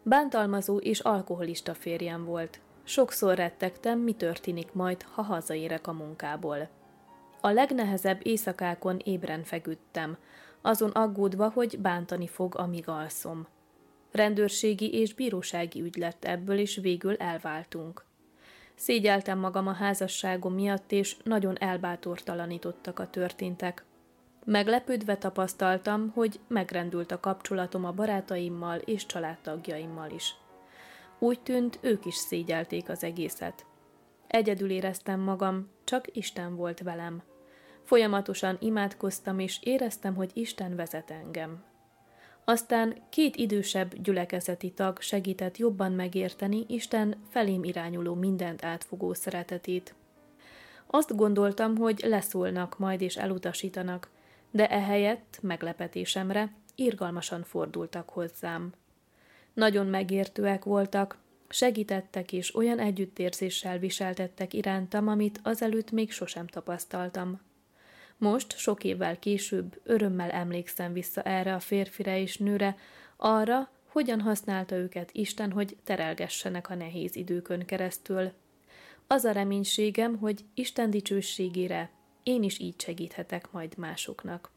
Bántalmazó és alkoholista férjem volt. Sokszor rettegtem, mi történik majd, ha hazaérek a munkából. A legnehezebb éjszakákon ébren feküdtem, azon aggódva, hogy bántani fog, amíg alszom. Rendőrségi és bírósági ügy lett ebből, és végül elváltunk. Szégyeltem magam a házasságom miatt, és nagyon elbátortalanítottak a történtek. Meglepődve tapasztaltam, hogy megrendült a kapcsolatom a barátaimmal és családtagjaimmal is. Úgy tűnt, ők is szégyelték az egészet. Egyedül éreztem magam, csak Isten volt velem. Folyamatosan imádkoztam, és éreztem, hogy Isten vezet engem. Aztán 2 idősebb gyülekezeti tag segített jobban megérteni Isten felém irányuló mindent átfogó szeretetét. Azt gondoltam, hogy leszólnak majd és elutasítanak, de ehelyett, meglepetésemre, irgalmasan fordultak hozzám. Nagyon megértőek voltak, segítettek és olyan együttérzéssel viseltettek irántam, amit azelőtt még sosem tapasztaltam. Most, sok évvel később örömmel emlékszem vissza erre a férfire és nőre, arra, hogyan használta őket Isten, hogy terelgessenek a nehéz időkön keresztül. Az a reménységem, hogy Isten dicsőségére én is így segíthetek majd másoknak.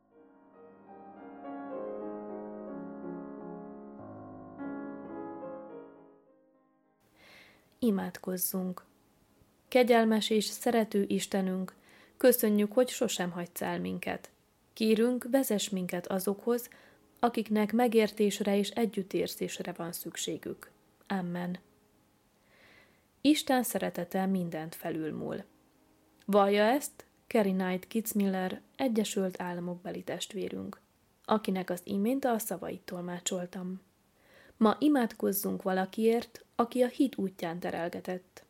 Imádkozzunk! Kegyelmes és szerető Istenünk, köszönjük, hogy sosem hagysz el minket. Kérünk, vezess minket azokhoz, akiknek megértésre és együttérzésre van szükségük. Amen. Isten szeretete mindent felülmúl. Vallja ezt Carrie Knight Kitzmiller, Egyesült Államokbeli testvérünk, akinek az imént a szavait tolmácsoltam. Ma imádkozzunk valakiért, aki a hit útján terelgetett.